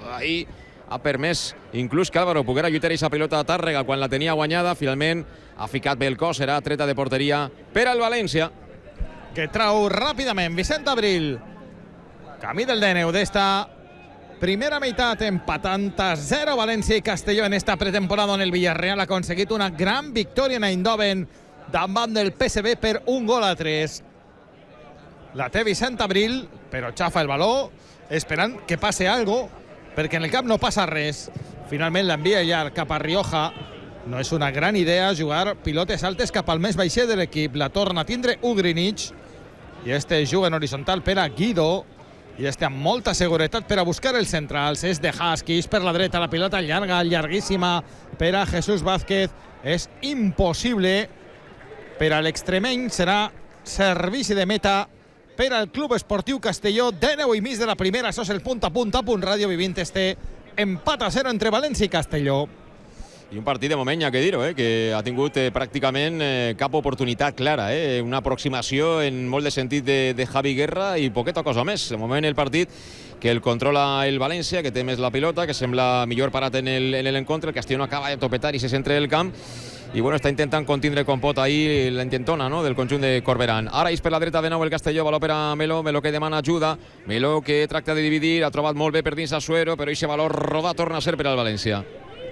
ahí ha permès inclús que Álvaro poguera lluitar aquesta pilota a Tàrrega quan la tenia guanyada. Finalment ha ficat bé el cos, serà treta de porteria per al València, que trau ràpidament Vicent Abril. Camí del DNU d'esta primera meitat, empatant a 0 València i Castelló en esta pretemporada on el Villarreal ha aconseguit una gran victòria en Eindhoven davant del PSV per 1-3. La té Vicent Abril, però xafa el baló, esperant que passe algo, perquè en el camp no passa res. Finalment l'envia llarg cap a Rioja. No és una gran idea jugar pilotes altes cap al més baixer de l'equip. La torna a tindre Ugrinic i este juga en horitzontal per a Guido i este amb molta seguretat per a buscar els centrals. És de Husky per la dreta, la pilota llarga, llarguíssima per a Jesús Vázquez. És impossible per a l'extremeny, serà servici de meta per al Club Esportiu Castelló. 19 de la primera, això és el punt a punt Ràdio vivint este empat a 0 entre València i Castelló. I un partit de moment, ja que dir-ho, que ha tingut pràcticament cap oportunitat clara. Una aproximació en molt de sentit de Javi Guerra i poqueta cosa més. De moment el partit que el controla el València, que té més la pilota, que sembla millor parat en l'encontre. El Castelló no acaba de topetar i se centra el camp. I bueno, està intentant contindre com pot ahir la intentona, no?, del conjunt de Corberán. Ara és per la dreta de nou el Castelló, valor per a Melo, Melo que demana ajuda, Melo que tracta de dividir, ha trobat molt bé per dins a Suero, però aquest valor rodat torna a ser per al València.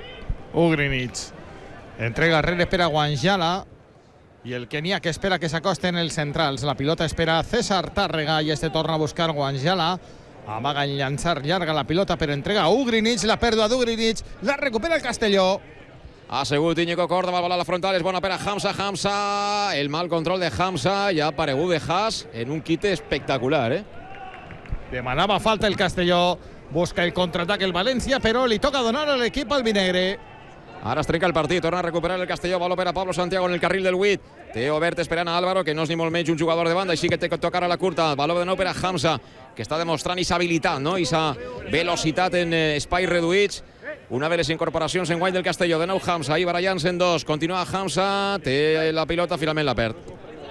Ugrinic entrega rere per a Guanjala i el Kenia que espera que s'acosten els centrals. La pilota espera César Tàrrega i este torna a buscar Guanjala. Amaga en llançar llarga la pilota per entrega a Ugrinic, la pèrdua d'Ugrinic, la recupera el Castelló. Ha segut Íñigo Córdoba, bola a la frontal, és bona per a Hamza, el mal control de Hamza, ja ha aparegut de Haas en un quite espectacular, Demanava falta el Castelló, busca el contraatac el València, però li toca donar a l'equip albinegre. Ara es trenca el partit, torna a recuperar el Castelló, valor per a Pablo Santiago en el carril del 8. Té obert esperant a Álvaro, que no és ni molt menys un jugador de banda, així que té que tocar a la curta. Valor de nou per a Hamza, que està demostrant aquesta habilitat, no?, aquesta velocitat en espais reduïts. Una de les incorporacions en guany del Castelló. De nou Hamza, ahí barallant-se en dos. Continua Hamza, té la pilota, finalment la perd.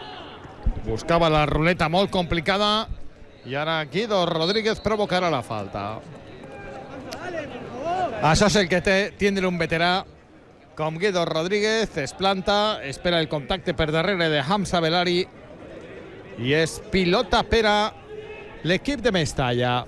Buscava la ruleta molt complicada i ara Guido Rodríguez provocarà la falta. Això és el que té tindre un veterà com Guido Rodríguez. Es planta, espera el contacte per darrere de Hamza Belari i és pilota per a l'equip de Mestalla.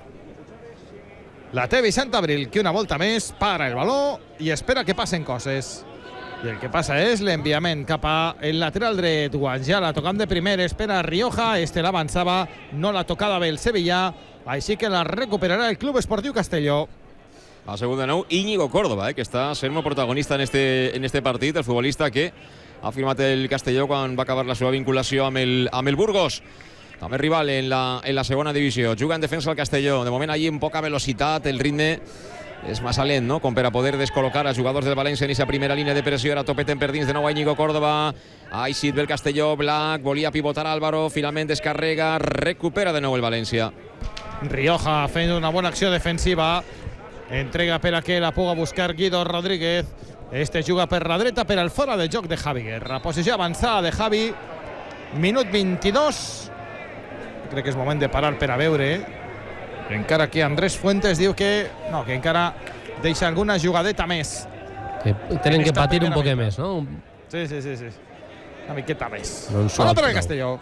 La té Vicent Abril, que una volta més para el baló i espera que passen coses. I el que passa és l'enviament cap a el lateral dret. Guanjala tocant de primer, espera Rioja, este l'avançava, no la tocada bé el Sevillà, així que la recuperarà el Club Esportiu Castelló. Ha sigut de nou Íñigo Córdoba, que està sent molt protagonista en este partit, el futbolista que ha firmat el Castelló quan va acabar la seva vinculació amb el Burgos. També rival en la segona divisió. Juga en defensa el Castelló. De moment allí amb poca velocitat, el ritme és massa lent, no?, com per a poder descol·locar a jugadors del València en aquesta primera línia de pressió. Ara topeten per dins de nou a Íñigo Córdoba. Així ve el Castelló, Black, volia pivotar Álvaro, finalment descarrega, recupera de nou el València. Rioja fent una bona acció defensiva. Entrega per a que la puga buscar Guido Rodríguez. Este juga per la dreta, per al fora de joc de Javi Guerra. Posició avançada de Javi. Minut 22. Crec que és moment de parar per a veure. Encara que Andrés Fuentes diu que no, que encara deixa alguna jugadeta més. Que tenen que patir un poquet més, no? Sí. Una miqueta més. Hola per el Castelló.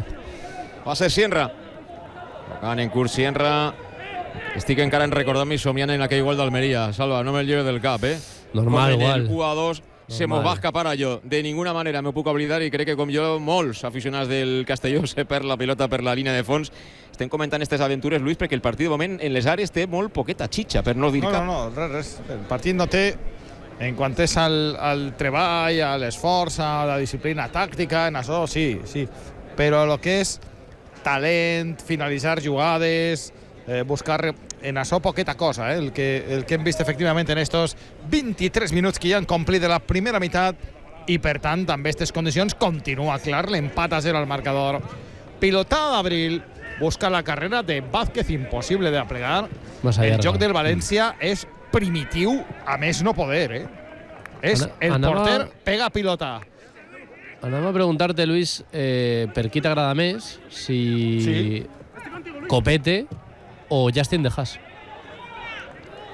Va ser Sienra. Tocant en curs Sienra. Estic encara recordant i somiant en aquell gol d'Almeria. Salva, no me'l llevo del cap, Normal, com igual. En el 1-2 se m'ho va escapar a jo. De ninguna manera m'ho puc oblidar i crec que com jo, molts aficionats del Castelló se perd la pilota per la línia de fons. Estem comentant aquestes aventures, Luis, perquè el partit de moment en les àrees té molt poqueta xitxa, per no dir cap. No, res. El partit no té, en quant és al treball, a l'esforç, a la disciplina tàctica, en això sí. Però el que és talent, finalitzar jugades, buscar en això poqueta cosa, el que hem vist efectivament en estos 23 minuts que ja han complit de la primera meitat i per tant també aquestes condicions continua clar l'empat a 0 al marcador. Pilotada d'Abril, busca la carrera de Vázquez, impossible de plegar. El joc del València és primitiu, a més no poder, És el porter pega pilota. Anem a preguntar-te, Luis, per qui t'agrada més, si Copete o Justin de Haas.